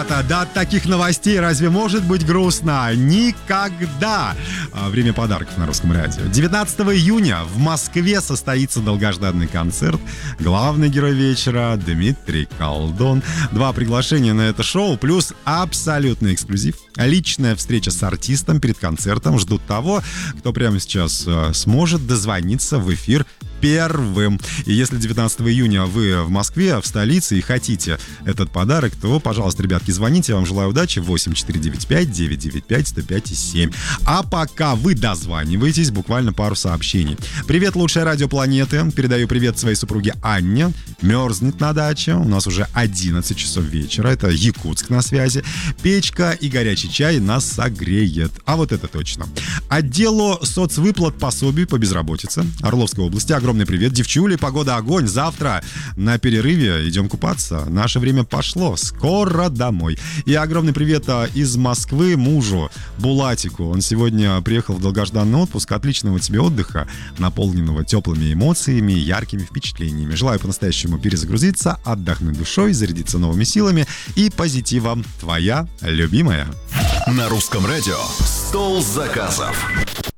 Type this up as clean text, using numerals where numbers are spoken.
ребята, да от таких новостей разве может быть грустно? Никогда! Время подарков на Русском радио. 19 июня в Москве состоится долгожданный концерт. Главный герой вечера Дмитрий Колдун. 2 приглашения на это шоу, плюс абсолютный эксклюзив. Личная встреча с артистом перед концертом. Ждут того, кто прямо сейчас сможет дозвониться в эфир первым. И если 19 июня вы в Москве, в столице, и хотите этот подарок, то, пожалуйста, ребятки, звоните. Я вам желаю удачи. 8495-995-105-7. А пока вы дозваниваетесь, буквально пару сообщений. Привет, лучшая радио планеты. Передаю привет своей супруге Анне. Мерзнет на даче. У нас уже 11 часов вечера. Это Якутск на связи. Печка и горячий чай нас согреет. А вот это точно. Отделу соцвыплат пособий по безработице Орловской области. Огромный привет, девчули, погода огонь. Завтра на перерыве идем купаться. Наше время пошло. Скоро домой. И огромный привет из Москвы мужу Булатику. Он сегодня приехал в долгожданный отпуск. Отличного тебе отдыха, наполненного теплыми эмоциями и яркими впечатлениями. Желаю по-настоящему перезагрузиться, отдохнуть душой, зарядиться новыми силами и позитивом. Твоя любимая. На Русском радио «Стол заказов».